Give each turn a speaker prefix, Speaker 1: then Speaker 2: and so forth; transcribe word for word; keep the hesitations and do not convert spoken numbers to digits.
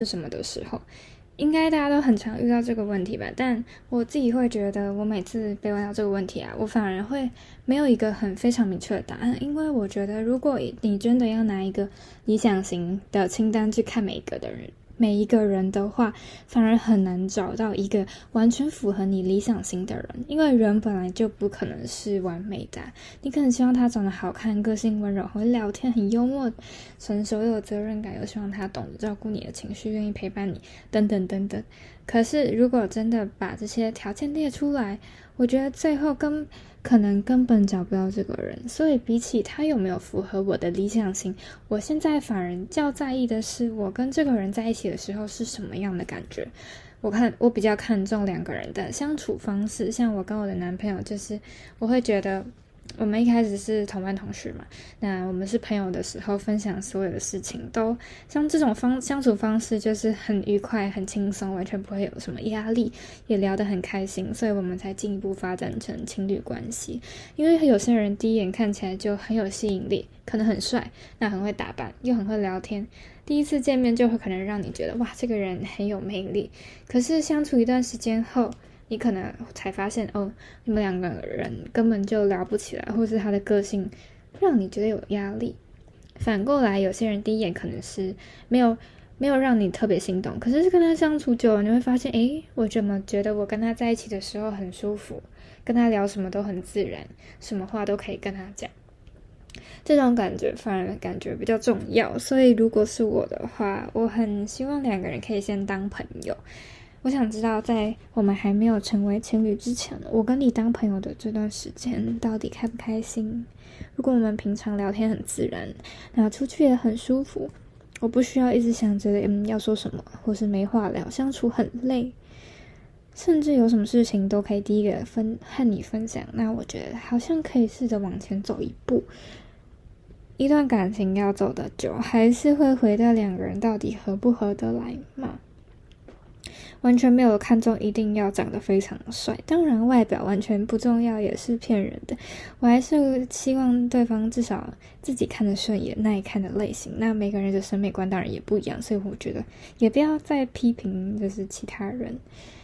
Speaker 1: 什么的时候，应该大家都很常遇到这个问题吧，但我自己会觉得我每次被问到这个问题啊，我反而会没有一个很非常明确的答案，因为我觉得如果你真的要拿一个理想型的清单去看每一个的人每一个人的话，反而很难找到一个完全符合你理想型的人，因为人本来就不可能是完美的，你可能希望他长得好看，个性温柔，会聊天，很幽默，成熟又有责任感，又希望他懂得照顾你的情绪，愿意陪伴你，等等等等。可是如果真的把这些条件列出来，我觉得最后根可能根本找不到这个人，所以比起他有没有符合我的理想型，我现在反而较在意的是我跟这个人在一起的时候是什么样的感觉。我看我比较看重两个人的相处方式，像我跟我的男朋友，就是我会觉得我们一开始是同班同学嘛，那我们是朋友的时候分享所有的事情都像这种方相处方式就是很愉快很轻松，完全不会有什么压力，也聊得很开心，所以我们才进一步发展成情侣关系。因为有些人第一眼看起来就很有吸引力，可能很帅，那很会打扮，又很会聊天，第一次见面就会可能让你觉得哇这个人很有魅力，可是相处一段时间后，你可能才发现哦，你们两个人根本就聊不起来，或是他的个性让你觉得有压力。反过来，有些人第一眼可能是没有没有让你特别心动，可是跟他相处久了，你会发现，诶，我怎么觉得我跟他在一起的时候很舒服，跟他聊什么都很自然，什么话都可以跟他讲。这种感觉反而感觉比较重要，所以如果是我的话，我很希望两个人可以先当朋友。我想知道在我们还没有成为情侣之前，我跟你当朋友的这段时间到底开不开心。如果我们平常聊天很自然，那出去也很舒服，我不需要一直想着嗯要说什么，或是没话聊，相处很累，甚至有什么事情都可以第一个分和你分享，那我觉得好像可以试着往前走一步。一段感情要走得久，还是会回到两个人到底合不合得来嘛。完全没有看中一定要长得非常帅，当然外表完全不重要也是骗人的，我还是希望对方至少自己看得顺眼，耐看的类型。那每个人的审美观当然也不一样，所以我觉得也不要再批评就是其他人。